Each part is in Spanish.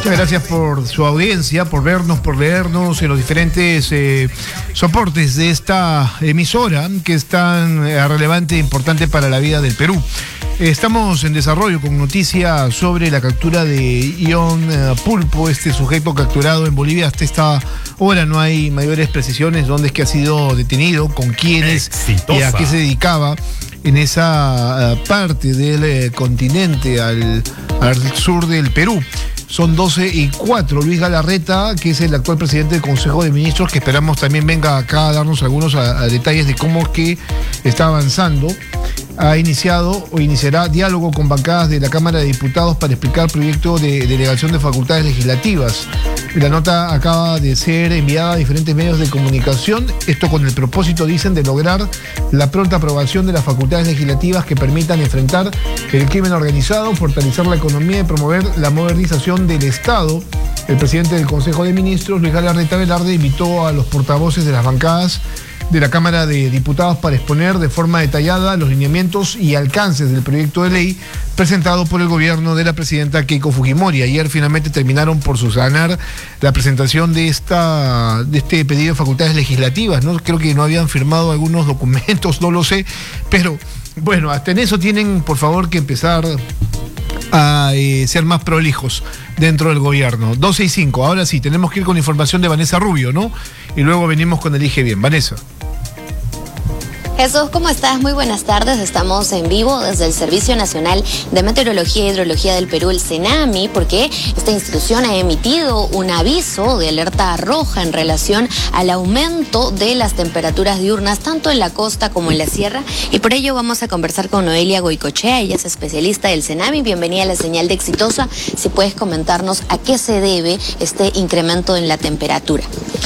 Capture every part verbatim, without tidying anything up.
Muchas gracias por su audiencia, por vernos, por leernos en los diferentes eh, soportes de esta emisora que es tan eh, relevante e importante para la vida del Perú. Estamos en desarrollo con noticias sobre la captura de Ion uh, Pulpo, este sujeto capturado en Bolivia. Hasta esta hora no hay mayores precisiones dónde es que ha sido detenido, con quiénes y a qué se dedicaba en esa uh, parte del uh, continente al, al sur del Perú. Son doce y cuatro. Luis Galarreta, que es el actual presidente del Consejo de Ministros, que esperamos también venga acá a darnos algunos a, a detalles de cómo es que está avanzando, ha iniciado o iniciará diálogo con bancadas de la Cámara de Diputados para explicar el proyecto de delegación de facultades legislativas. La nota acaba de ser enviada a diferentes medios de comunicación, esto con el propósito, dicen, de lograr la pronta aprobación de las facultades legislativas que permitan enfrentar el crimen organizado, fortalecer la economía y promover la modernización del Estado. El presidente del Consejo de Ministros, Luis Galarreta Velarde, invitó a los portavoces de las bancadas de la Cámara de Diputados para exponer de forma detallada los lineamientos y alcances del proyecto de ley presentado por el gobierno de la presidenta Keiko Fujimori. Ayer finalmente terminaron por subsanar la presentación de esta de este pedido de facultades legislativas, ¿no? Creo que no habían firmado algunos documentos, no lo sé, pero bueno, hasta en eso tienen, por favor, que empezar a eh, ser más prolijos dentro del gobierno. doce y cinco, ahora sí, tenemos que ir con información de Vanessa Rubio, ¿no? Y luego venimos con Elige Bien. Vanessa. Jesús, ¿cómo estás? Muy buenas tardes. Estamos en vivo desde el Servicio Nacional de Meteorología e Hidrología del Perú, el CENAMI, porque esta institución ha emitido un aviso de alerta roja en relación al aumento de las temperaturas diurnas, tanto en la costa como en la sierra. Y por ello vamos a conversar con Noelia Goicochea, ella es especialista del CENAMI. Bienvenida a la señal de Exitosa. Si puedes comentarnos a qué se debe este incremento en la temperatura.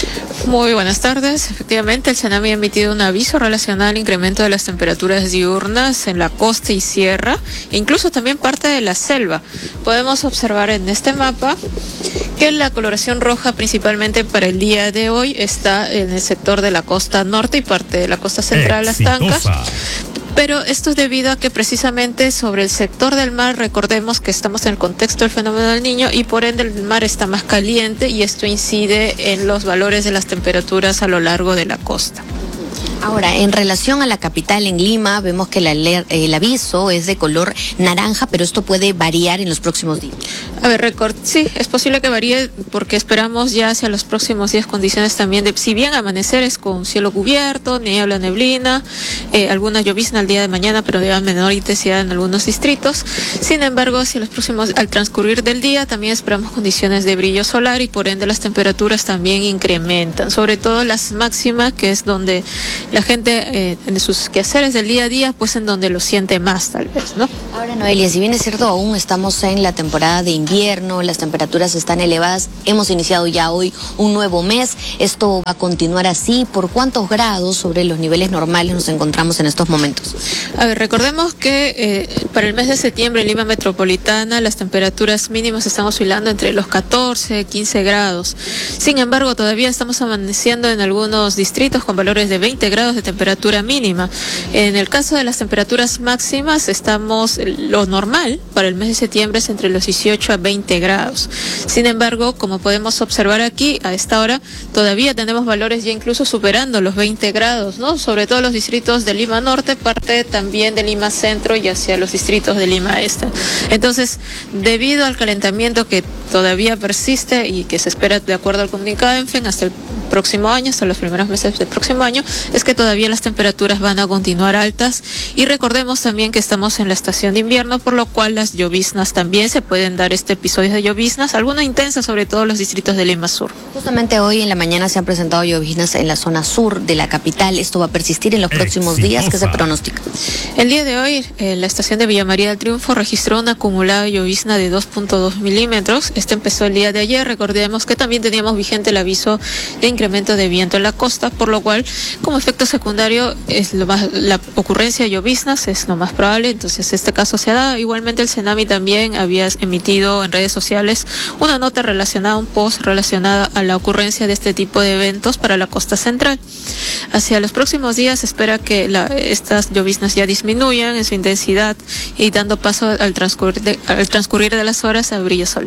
Muy buenas tardes. Efectivamente, el CENAMI ha emitido un aviso relacionado al incremento de las temperaturas diurnas en la costa y sierra, e incluso también parte de la selva. Podemos observar en este mapa que la coloración roja principalmente para el día de hoy está en el sector de la costa norte y parte de la costa central, Exitosa. Las Tancas. Pero esto es debido a que precisamente sobre el sector del mar, recordemos que estamos en el contexto del fenómeno del Niño y por ende el mar está más caliente y esto incide en los valores de las temperaturas a lo largo de la costa. Ahora, en relación a la capital, en Lima, vemos que la, el aviso es de color naranja, pero esto puede variar en los próximos días. A ver, record, sí, es posible que varíe porque esperamos ya hacia los próximos días condiciones también de, si bien amanecer es con cielo cubierto, niebla, neblina, eh, alguna llovizna al día de mañana, pero de menor intensidad en algunos distritos. Sin embargo, hacia los próximos, al transcurrir del día, también esperamos condiciones de brillo solar y por ende las temperaturas también incrementan, sobre todo las máximas, que es donde la gente eh, en sus quehaceres del día a día, pues en donde lo siente más tal vez, ¿no? Ahora, Noelia, si bien es cierto, aún estamos en la temporada de invierno, las temperaturas están elevadas, hemos iniciado ya hoy un nuevo mes, ¿esto va a continuar así? ¿Por cuántos grados sobre los niveles normales nos encontramos en estos momentos? A ver, recordemos que eh, para el mes de septiembre en Lima Metropolitana las temperaturas mínimas están oscilando entre los catorce, quince grados. Sin embargo, todavía estamos amaneciendo en algunos distritos con valores de veinte grados de temperatura mínima. En el caso de las temperaturas máximas, estamos, lo normal para el mes de septiembre es entre los dieciocho a veinte grados. Sin embargo, como podemos observar aquí, a esta hora todavía tenemos valores ya incluso superando los veinte grados, ¿no? Sobre todo los distritos de Lima Norte, parte también de Lima Centro y hacia los distritos de Lima Este. Entonces, debido al calentamiento que todavía persiste y que se espera de acuerdo al comunicado de ENFEN hasta el próximo año, hasta los primeros meses del próximo año, es que todavía las temperaturas van a continuar altas y recordemos también que estamos en la estación de invierno, por lo cual las lloviznas también se pueden dar este episodio de lloviznas, alguna intensa sobre todo en los distritos de Lima Sur. Justamente hoy en la mañana se han presentado lloviznas en la zona sur de la capital. ¿Esto va a persistir en los próximos Exitosa. días? ¿Qué se pronostica? El día de hoy, eh, la estación de Villa María del Triunfo registró un acumulado de llovizna de dos punto dos milímetros. Este empezó el día de ayer. Recordemos que también teníamos vigente el aviso de incremento de viento en la costa, por lo cual, como efecto secundario, es lo más, la ocurrencia de lloviznas es lo más probable. Entonces, este caso se ha dado. Igualmente, el CENAMI también había emitido en redes sociales una nota relacionada, un post relacionada a la ocurrencia de este tipo de eventos para la costa central. Hacia los próximos días se espera que la, estas lloviznas ya disminuyan en su intensidad y dando paso al transcurrir de, al transcurrir de las horas a brillo solar.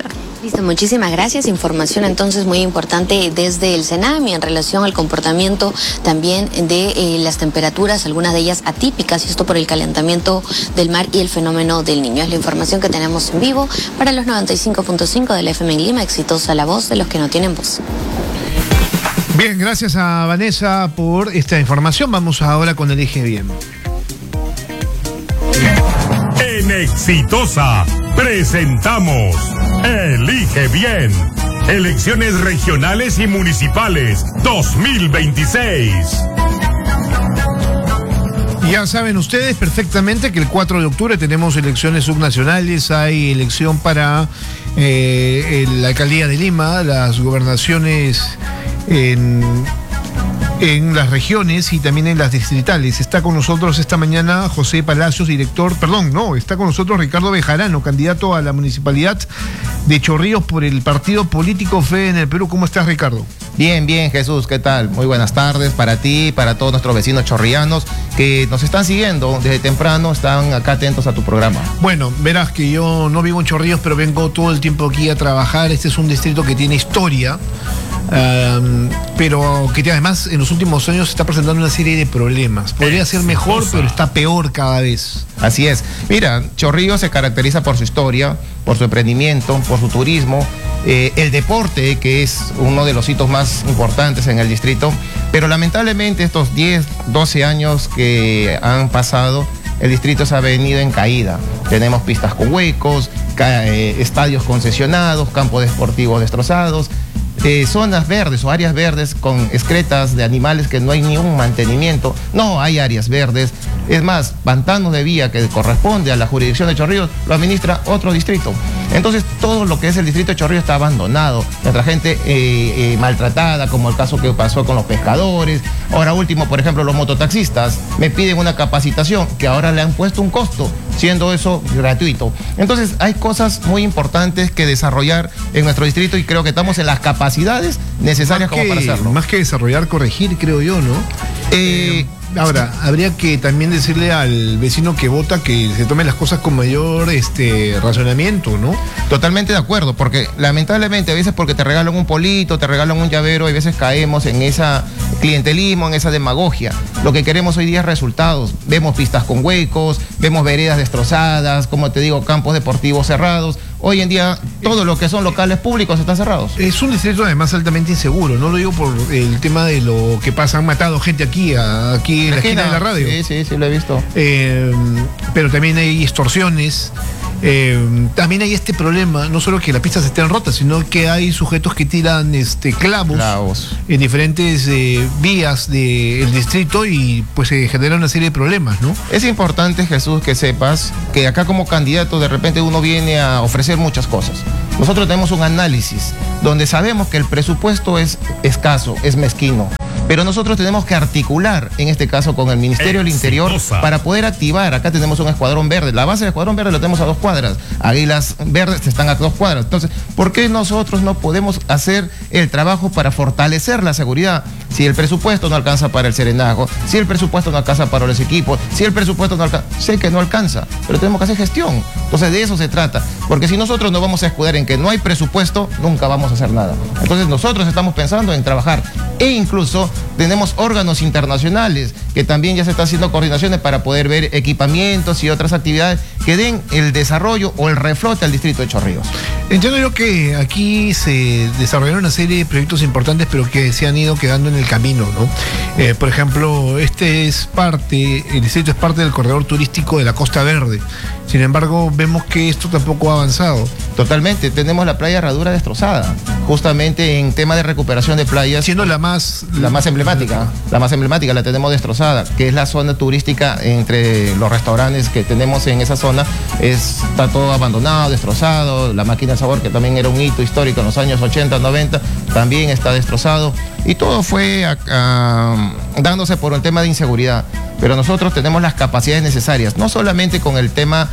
Listo, muchísimas gracias. Información entonces muy importante desde el Senami en relación al comportamiento también de eh, las temperaturas, algunas de ellas atípicas, y esto por el calentamiento del mar y el fenómeno del Niño. Es la información que tenemos en vivo para los noventa y cinco punto cinco del F M en Lima. Exitosa la voz de los que no tienen voz. Bien, gracias a Vanessa por esta información. Vamos ahora con Elige Bien. En Exitosa presentamos Elige Bien. Elecciones regionales y municipales dos mil veintiséis. Ya saben ustedes perfectamente que el cuatro de octubre tenemos elecciones subnacionales, hay elección para eh, la alcaldía de Lima, las gobernaciones en, en las regiones y también en las distritales. Está con nosotros esta mañana José Palacios, director, perdón, no, está con nosotros Ricardo Bejarano, candidato a la municipalidad de Chorrillos por el partido político Fe en el Perú. ¿Cómo estás, Ricardo? Bien, bien, Jesús, ¿qué tal? Muy buenas tardes para ti, para todos nuestros vecinos chorrillanos que nos están siguiendo desde temprano, están acá atentos a tu programa. Bueno, verás que yo no vivo en Chorrillos, pero vengo todo el tiempo aquí a trabajar. Este es un distrito que tiene historia, um, pero que además en los últimos años está presentando una serie de problemas. Podría ser mejor, pero está peor cada vez. Así es. Mira, Chorrillos se caracteriza por su historia, por su emprendimiento, por su turismo, eh, el deporte, que es uno de los hitos más importantes en el distrito, pero lamentablemente estos diez, doce años que han pasado, el distrito se ha venido en caída. Tenemos pistas con huecos, eh, estadios concesionados, campos deportivos destrozados, Eh, zonas verdes o áreas verdes con excretas de animales que no hay ni un mantenimiento. No hay áreas verdes. Es más, pantanos de vía que corresponde a la jurisdicción de Chorrillos lo administra otro distrito. Entonces todo lo que es el distrito de Chorrillos está abandonado. Nuestra gente eh, eh, maltratada, como el caso que pasó con los pescadores. Ahora último, por ejemplo, los mototaxistas me piden una capacitación que ahora le han puesto un costo, siendo eso gratuito. Entonces hay cosas muy importantes que desarrollar en nuestro distrito y creo que estamos en las capacidades necesarias que, como para hacerlo. Más que desarrollar, corregir, creo yo, ¿no? Eh, eh, ahora, habría que también decirle al vecino que vota que se tome las cosas con mayor este razonamiento, ¿no? Totalmente de acuerdo, porque lamentablemente a veces porque te regalan un polito, te regalan un llavero, a veces caemos en esa clientelismo, en esa demagogia. Lo que queremos hoy día es resultados. Vemos pistas con huecos, vemos veredas destrozadas, como te digo, campos deportivos cerrados. Hoy en día todo lo que son locales públicos están cerrados. Es un distrito además altamente inseguro, no lo digo por el tema de lo que pasa, han matado gente aquí, aquí en la esquina de la radio. Sí, sí, sí, lo he visto. Eh, pero también hay extorsiones. Eh, también hay este problema, no solo que las pistas estén rotas, sino que hay sujetos que tiran este, clavos, clavos. en diferentes eh, vías del distrito y pues se genera una serie de problemas, ¿no? Es importante, Jesús, que sepas que acá como candidato de repente uno viene a ofrecer muchas cosas. Nosotros tenemos un análisis donde sabemos que el presupuesto es escaso, es mezquino. Pero nosotros tenemos que articular, en este caso, con el Ministerio del Interior para poder activar. Acá tenemos un escuadrón verde. La base del escuadrón verde lo tenemos a dos cuadras. Águilas verdes están a dos cuadras. Entonces, ¿por qué nosotros no podemos hacer el trabajo para fortalecer la seguridad? Si el presupuesto no alcanza para el serenazgo, si el presupuesto no alcanza para los equipos, si el presupuesto no alcanza, sé que no alcanza, pero tenemos que hacer gestión. Entonces, de eso se trata. Porque si nosotros no vamos a escudar en que no hay presupuesto, nunca vamos a hacer nada. Entonces, nosotros estamos pensando en trabajar e incluso tenemos órganos internacionales que también ya se están haciendo coordinaciones para poder ver equipamientos y otras actividades que den el desarrollo o el reflote al distrito de Chorrillos. Entiendo yo que aquí se desarrollaron una serie de proyectos importantes, pero que se han ido quedando en el camino, ¿no? Eh, por ejemplo, este es parte, el distrito es parte del corredor turístico de la Costa Verde. Sin embargo, vemos que esto tampoco ha avanzado. Totalmente, tenemos la playa Herradura destrozada, justamente en tema de recuperación de playas. Siendo la más... La más emblemática, la más emblemática la tenemos destrozada, que es la zona turística entre los restaurantes que tenemos en esa zona, es, está todo abandonado, destrozado, la máquina de sabor, que también era un hito histórico en los años ochenta, noventa, también está destrozado, y todo fue a, a, dándose por un tema de inseguridad. Pero nosotros tenemos las capacidades necesarias, no solamente con el tema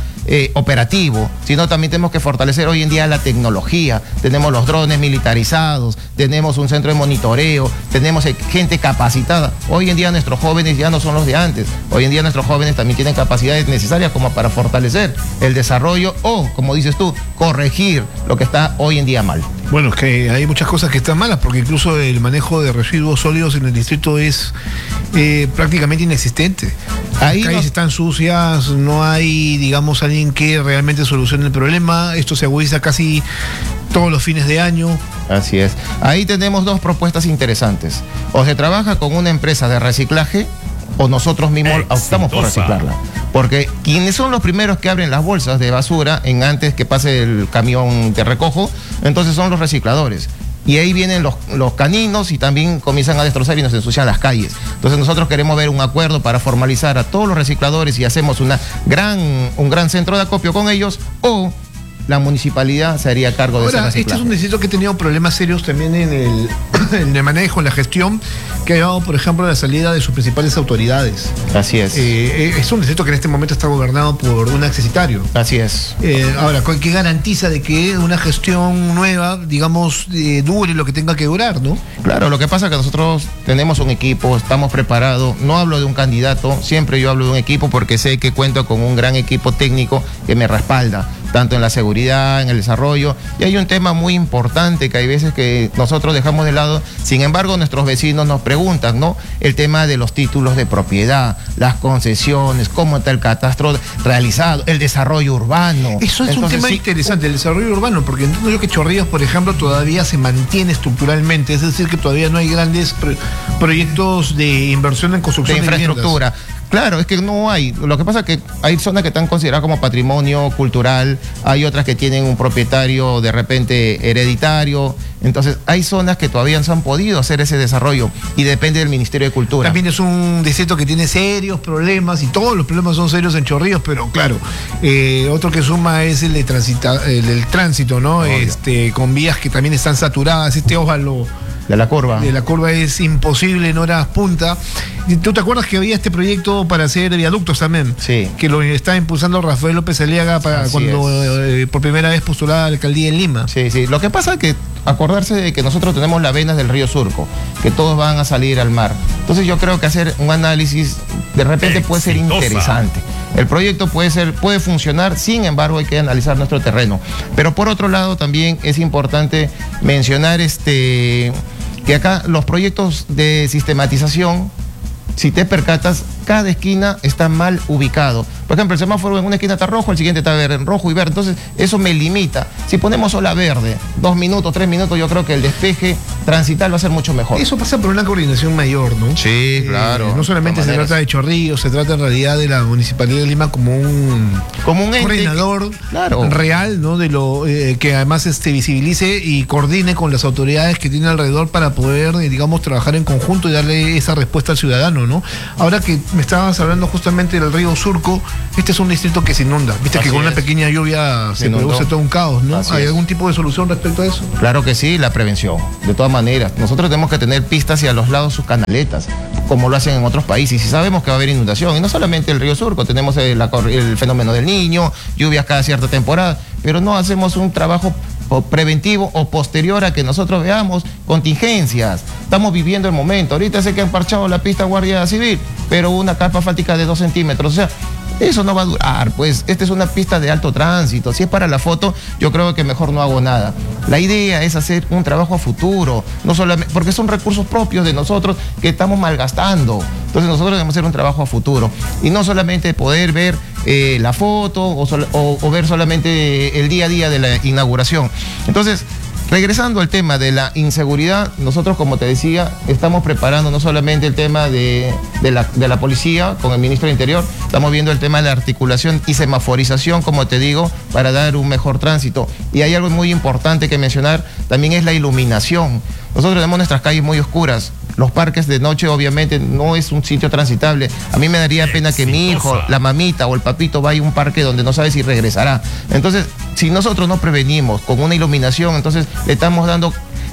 eh, operativo, sino también tenemos que fortalecer hoy en día la tecnología. Tenemos los drones militarizados, tenemos un centro de monitoreo, tenemos eh, gente capacitada. Hoy en día nuestros jóvenes ya no son los de antes. Hoy en día nuestros jóvenes también tienen capacidades necesarias como para fortalecer el desarrollo o, como dices tú, corregir lo que está hoy en día mal. Bueno, es que hay muchas cosas que están malas, porque incluso el manejo de residuos sólidos en el distrito es eh, prácticamente inexistente. Ahí Las calles nos... están sucias, no hay, digamos, alguien que realmente solucione el problema. Esto se agudiza casi todos los fines de año. Así es. Ahí tenemos dos propuestas interesantes. O se trabaja con una empresa de reciclaje o nosotros mismos Exitosa. optamos por reciclarla. Porque quienes son los primeros que abren las bolsas de basura en antes que pase el camión de recojo, entonces son los recicladores. Y ahí vienen los, los caninos y también comienzan a destrozar y nos ensucian las calles. Entonces nosotros queremos ver un acuerdo para formalizar a todos los recicladores y hacemos una gran, un gran centro de acopio con ellos, o la municipalidad se haría cargo de ese Ahora, reciclaje. este es un distrito que ha tenido problemas serios también en el, en el manejo, en la gestión, que ha llevado, por ejemplo, a la salida de sus principales autoridades. Así es. Eh, es un distrito que en este momento está gobernado por un execitario. Así es. Eh, ahora, ¿qué garantiza de que una gestión nueva, digamos, eh, dure lo que tenga que durar, no? Claro, lo que pasa es que nosotros tenemos un equipo, estamos preparados. No hablo de un candidato, siempre yo hablo de un equipo porque sé que cuento con un gran equipo técnico que me respalda, tanto en la seguridad, en el desarrollo. Y hay un tema muy importante que hay veces que nosotros dejamos de lado. Sin embargo, nuestros vecinos nos preguntan, ¿no? El tema de los títulos de propiedad, las concesiones, cómo está el catastro realizado, el desarrollo urbano. Eso es Entonces, un tema sí, interesante, el desarrollo urbano, porque entiendo yo que Chorrillos, por ejemplo, todavía se mantiene estructuralmente, es decir, que todavía no hay grandes pro- proyectos de inversión en construcción de de viviendas. infraestructura. Claro, es que no hay. Lo que pasa es que hay zonas que están consideradas como patrimonio cultural, hay otras que tienen un propietario de repente hereditario. Entonces, hay zonas que todavía no se han podido hacer ese desarrollo y depende del Ministerio de Cultura. También es un distrito que tiene serios problemas y todos los problemas son serios en Chorrillos, pero claro, eh, otro que suma es el de transita, el del tránsito, ¿no? Este, con vías que también están saturadas, este óvalo de la curva. de la curva es imposible en horas punta. ¿Y ¿Tú te acuerdas que había este proyecto para hacer viaductos también? Sí. Que lo está impulsando Rafael López Aliaga para Así cuando eh, por primera vez postulaba a la alcaldía en Lima. Sí, sí. Lo que pasa es que acordarse de que nosotros tenemos las venas del río Surco, que todos van a salir al mar. Entonces yo creo que hacer un análisis de repente puede ser Exitosa. interesante. El proyecto puede ser, puede funcionar, sin embargo hay que analizar nuestro terreno. Pero por otro lado también es importante mencionar este que acá los proyectos de sistematización, si te percatas, cada esquina está mal ubicado. Por ejemplo, el semáforo en una esquina está rojo, el siguiente está verde, en rojo y verde. Entonces, eso me limita. Si ponemos sola verde, dos minutos, tres minutos, yo creo que el despeje transital va a ser mucho mejor. Eso pasa por una coordinación mayor, ¿no? Sí, claro. Eh, no solamente De se todas trata de Chorrillos, se trata en realidad de la Municipalidad de Lima como un Como un ente coordinador que- claro. real, ¿no? De lo eh, que además este, visibilice y coordine con las autoridades que tiene alrededor para poder, eh, digamos, trabajar en conjunto y darle esa respuesta al ciudadano, ¿no? Ahora que me estabas hablando justamente del río Surco, este es un distrito que se inunda. Viste Así que con es. una pequeña lluvia se, Se inundó. produce todo un caos, ¿no? Así ¿Hay es. algún tipo de solución respecto a eso? Claro que sí, la prevención. De todas maneras, nosotros tenemos que tener pistas hacia los lados sus canaletas, como lo hacen en otros países. Y sabemos que va a haber inundación. Y no solamente el río Surco, tenemos el, la cor- el fenómeno del Niño, lluvias cada cierta temporada, pero no hacemos un trabajo o preventivo o posterior a que nosotros veamos contingencias. Estamos viviendo el momento. Ahorita sé que han parchado la pista Guardia Civil, pero una capa asfáltica de dos centímetros. O sea, eso no va a durar, pues esta es una pista de alto tránsito. Si es para la foto, yo creo que mejor no hago nada. La idea es hacer un trabajo a futuro, no solamente porque son recursos propios de nosotros que estamos malgastando. Entonces nosotros debemos hacer un trabajo a futuro y no solamente poder ver eh, la foto o, sol- o- o ver solamente el día a día de la inauguración. Entonces, regresando al tema de la inseguridad, nosotros, como te decía, estamos preparando no solamente el tema de, de, la, de la policía con el ministro del Interior, estamos viendo el tema de la articulación y semaforización, como te digo, para dar un mejor tránsito. Y hay algo muy importante que mencionar, también es la iluminación. Nosotros tenemos nuestras calles muy oscuras. Los parques de noche obviamente no es un sitio transitable. A mí me daría pena que mi hijo, la mamita o el papito vaya a un parque donde no sabe si regresará. Entonces, si nosotros no prevenimos con una iluminación, entonces le estamos dando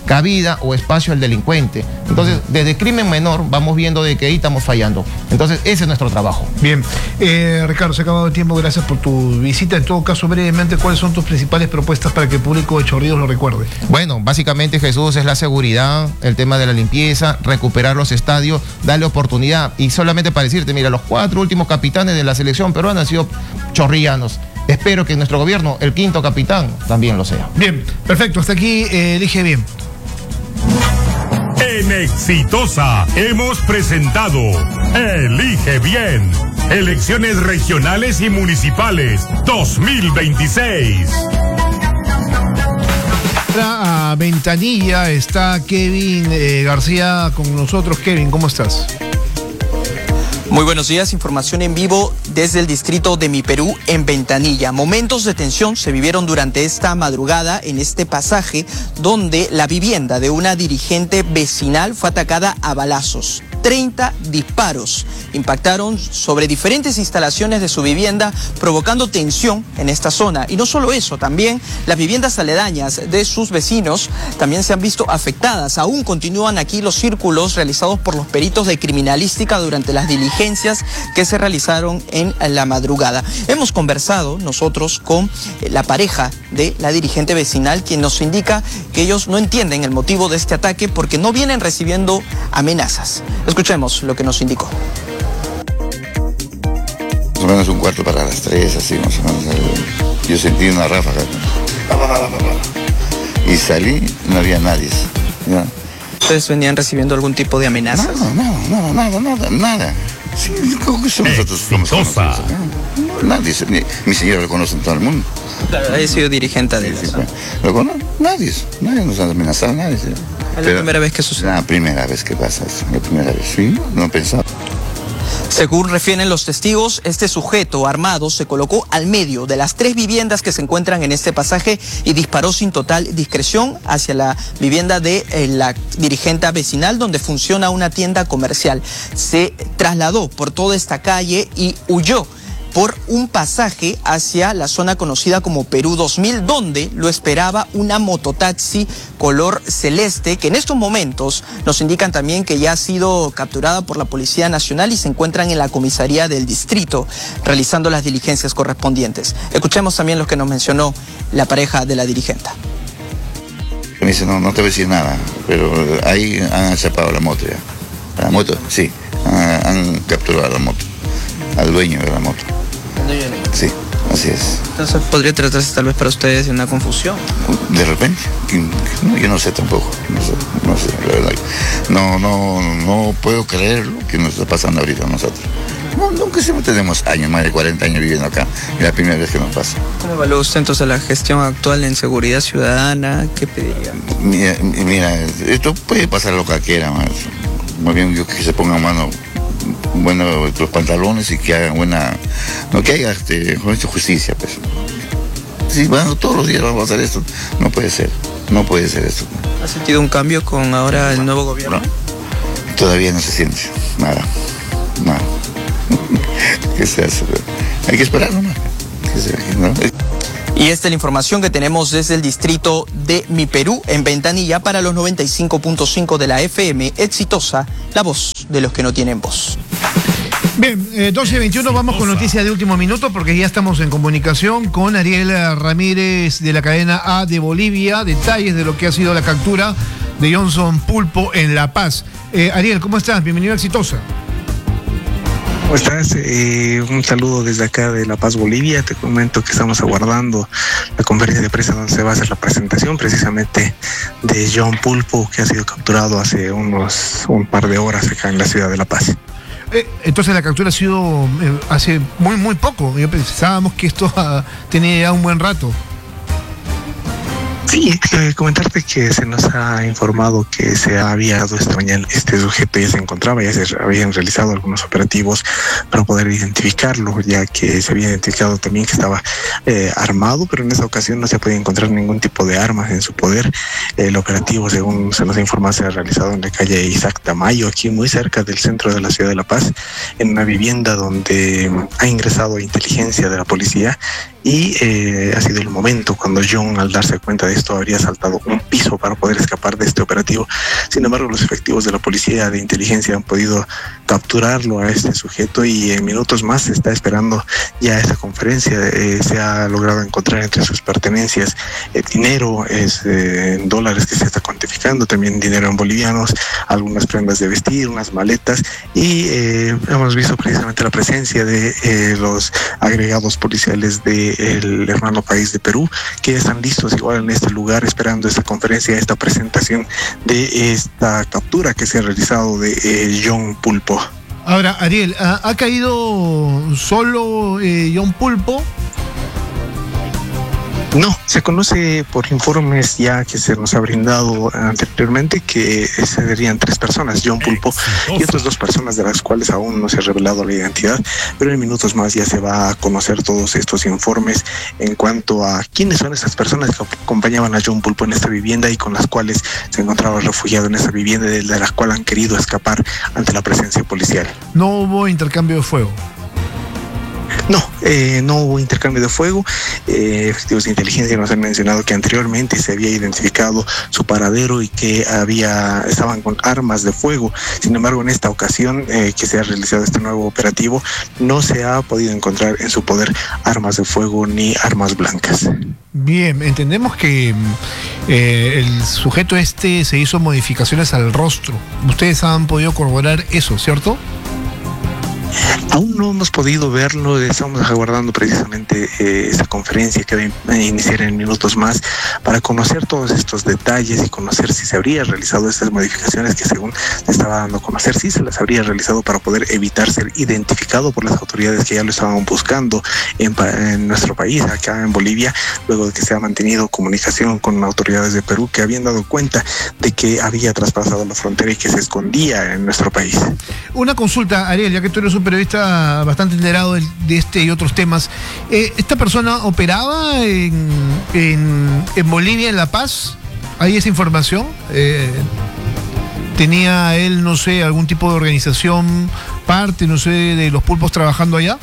cabida o espacio al delincuente. Entonces, desde crimen menor vamos viendo de que ahí estamos fallando. Entonces, ese es nuestro trabajo. Bien. Eh, Ricardo, se ha acabado el tiempo. Gracias por tu visita. En todo caso, brevemente, ¿cuáles son tus principales propuestas para que el público de Chorrillos lo recuerde? Bueno, básicamente, Jesús, es la seguridad, el tema de la limpieza, recuperar los estadios, darle oportunidad. Y solamente para decirte, mira, los cuatro últimos capitanes de la selección peruana han sido chorrillanos. Espero que nuestro gobierno, el quinto capitán, también lo sea. Bien, perfecto. Hasta aquí, eh, elige bien. En Exitosa hemos presentado Elige Bien. Elecciones regionales y municipales dos mil veintiséis. A Ventanilla está Kevin eh, García con nosotros. Kevin, ¿cómo estás? Muy buenos días, información en vivo desde el distrito de Mi Perú en Ventanilla. Momentos de tensión se vivieron durante esta madrugada en este pasaje donde la vivienda de una dirigente vecinal fue atacada a balazos. treinta disparos impactaron sobre diferentes instalaciones de su vivienda, provocando tensión en esta zona. Y no solo eso, también las viviendas aledañas de sus vecinos también se han visto afectadas. Aún continúan aquí los círculos realizados por los peritos de criminalística durante las diligencias que se realizaron en la madrugada. Hemos conversado nosotros con la pareja de la dirigente vecinal, quien nos indica que ellos no entienden el motivo de este ataque porque no vienen recibiendo amenazas. Escuchemos lo que nos indicó. Más o menos un cuarto para las tres, así más o menos. Yo sentí una ráfaga. Y salí, no había nadie. ¿Ya? ¿Ustedes venían recibiendo algún tipo de amenazas? No, no, no, nada, nada, nada. Sí, ¿cómo que somos nosotros? Somos conocidos, ¿no? Nadie, mi, mi señora lo conoce en todo el mundo. Claro, he sido dirigente de sí, sí, ¿lo conoce? Nadie, nadie nos ha amenazado, nadie. ¿Sí? ¿Es la primera vez que sucede? La primera vez que pasa eso, la primera vez, sí, no pensaba. Según refieren los testigos, este sujeto armado se colocó al medio de las tres viviendas que se encuentran en este pasaje y disparó sin total discreción hacia la vivienda de eh, la dirigente vecinal donde funciona una tienda comercial. Se trasladó por toda esta calle y huyó por un pasaje hacia la zona conocida como Perú dos mil, donde lo esperaba una mototaxi color celeste, que en estos momentos nos indican también que ya ha sido capturada por la Policía Nacional y se encuentran en la comisaría del distrito realizando las diligencias correspondientes. Escuchemos también lo que nos mencionó la pareja de la dirigente. Me dice, no, no te voy a decir nada, pero ahí han chapado la moto ya. La moto, sí, han, han capturado la moto, al dueño de la moto. Sí, así es. Entonces podría tratarse tal vez para ustedes de una confusión. De repente, yo no sé tampoco, no sé, no sé, la verdad. No, no, no puedo creer lo que nos está pasando ahorita a nosotros. No, nunca siempre tenemos años, más de cuarenta años viviendo acá, es la primera vez que nos pasa. ¿Cómo evalúa usted entonces la gestión actual en seguridad ciudadana? ¿Qué pediría? Mira, mira, esto puede pasar lo que quiera, más. Muy bien yo que se pongan mano, bueno, los pantalones y que hagan buena, no que haya este, justicia, pues. Si bueno, todos los días vamos a hacer esto, no puede ser, no puede ser esto. ¿Ha sentido un cambio con ahora el nuevo gobierno? No, todavía no se siente, nada, nada. ¿Qué se hace? Hay que esperar nomás. ¿Qué se hace, no? Y esta es la información que tenemos desde el distrito de Mi Perú en Ventanilla para los noventa y cinco punto cinco de la F M. Exitosa, la voz de los que no tienen voz. Bien, eh, doce veintiuno, vamos con noticias de último minuto porque ya estamos en comunicación con Ariel Ramírez de la cadena A de Bolivia. Detalles de lo que ha sido la captura de Johnson Pulpo en La Paz. Eh, Ariel, ¿cómo estás? Bienvenido a Exitosa. ¿Cómo estás? Eh, un saludo desde acá de La Paz, Bolivia. Te comento que estamos aguardando la conferencia de prensa donde se va a hacer la presentación precisamente de John Pulpo, que ha sido capturado hace unos un par de horas acá en la ciudad de La Paz. Eh, entonces la captura ha sido eh, hace muy, muy poco. Yo pensábamos que esto uh, tenía ya un buen rato. Sí, eh, comentarte que se nos ha informado que se había dado esta mañana, este sujeto ya se encontraba, ya se habían realizado algunos operativos para poder identificarlo, ya que se había identificado también que estaba eh, armado, pero en esta ocasión no se podía encontrar ningún tipo de armas en su poder. El operativo, según se nos ha informado, se ha realizado en la calle Isaac Tamayo, aquí muy cerca del centro de la ciudad de La Paz, en una vivienda donde ha ingresado inteligencia de la policía y eh, ha sido el momento cuando John, al darse cuenta de esto, habría saltado un piso para poder escapar de este operativo. Sin embargo, los efectivos de la policía de inteligencia han podido capturarlo a este sujeto y en minutos más se está esperando ya esa conferencia. Eh, se ha logrado encontrar entre sus pertenencias el dinero, es eh, en dólares que se está cuantificando, también dinero en bolivianos, algunas prendas de vestir, unas maletas y eh, hemos visto precisamente la presencia de eh, los agregados policiales del hermano país de Perú, que están listos igual en este lugar esperando esta conferencia, esta presentación de esta captura que se ha realizado de eh, John Pulpo. Ahora, Ariel, ¿ha, ha caído solo eh, John Pulpo? No, se conoce por informes ya que se nos ha brindado anteriormente que serían tres personas, John Pulpo y otras dos personas de las cuales aún no se ha revelado la identidad, pero en minutos más ya se va a conocer todos estos informes en cuanto a quiénes son esas personas que acompañaban a John Pulpo en esta vivienda y con las cuales se encontraba refugiado en esa vivienda, de la cual han querido escapar ante la presencia policial. No hubo intercambio de fuego. No, eh, no hubo intercambio de fuego. Eh, efectivos de inteligencia nos han mencionado que anteriormente se había identificado su paradero y que había estaban con armas de fuego. Sin embargo, en esta ocasión eh, que se ha realizado este nuevo operativo, no se ha podido encontrar en su poder armas de fuego ni armas blancas. Bien, entendemos que eh, el sujeto este se hizo modificaciones al rostro. Ustedes han podido corroborar eso, ¿cierto? Aún no hemos podido verlo, estamos aguardando precisamente eh, esa conferencia que va a iniciar en minutos más para conocer todos estos detalles y conocer si se habría realizado estas modificaciones que según se estaba dando a conocer, si se las habría realizado para poder evitar ser identificado por las autoridades que ya lo estaban buscando en, en nuestro país, acá en Bolivia, luego de que se ha mantenido comunicación con autoridades de Perú que habían dado cuenta de que había traspasado la frontera y que se escondía en nuestro país. Una consulta, Ariel, ya que tú eres un periodista bastante enterado de, de este y otros temas. Eh, ¿Esta persona operaba en, en, en Bolivia, en La Paz? ¿Hay esa información? Eh, ¿Tenía él, no sé, algún tipo de organización, parte, no sé, de los pulpos trabajando allá?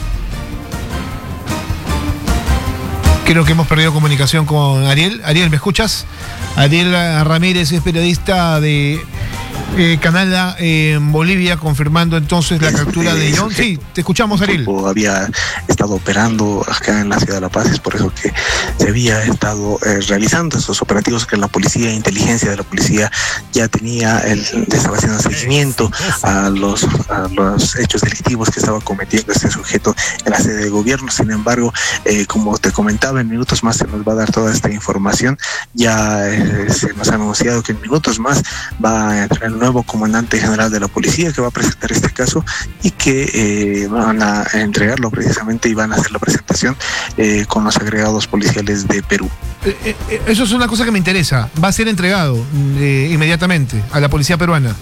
Creo que hemos perdido comunicación con Ariel. Ariel, ¿me escuchas? Ariel Ramírez es periodista de eh, Canal A eh, en Bolivia, confirmando entonces la captura de John. Sí, te escuchamos, Ariel. Había estado operando acá en la ciudad de La Paz, es por eso que se había estado eh, realizando estos operativos que la policía e inteligencia de la policía ya tenía, el, estaba haciendo seguimiento a los, a los hechos delictivos que estaba cometiendo este sujeto en la sede de gobierno. Sin embargo, eh, como te comentaba, en minutos más se nos va a dar toda esta información. Ya eh, se nos ha anunciado que en minutos más va a entrar el nuevo comandante general de la policía que va a presentar este caso y que eh, van a entregarlo precisamente y van a hacer la presentación eh, con los agregados policiales de Perú. Eh, eh, eso es una cosa que me interesa. ¿Va a ser entregado eh, inmediatamente a la policía peruana?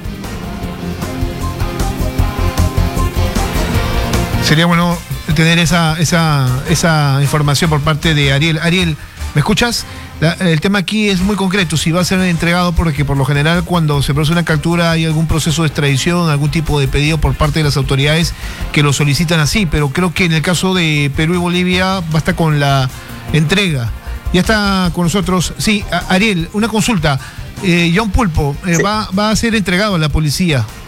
Sería bueno tener esa, esa, esa información por parte de Ariel. Ariel, ¿me escuchas? La, el tema aquí es muy concreto, si va a ser entregado, porque por lo general cuando se produce una captura hay algún proceso de extradición, algún tipo de pedido por parte de las autoridades que lo solicitan así, pero creo que en el caso de Perú y Bolivia basta con la entrega. Ya está con nosotros, sí, Ariel, una consulta. Eh, John Pulpo eh, sí. va, va a ser entregado a la policía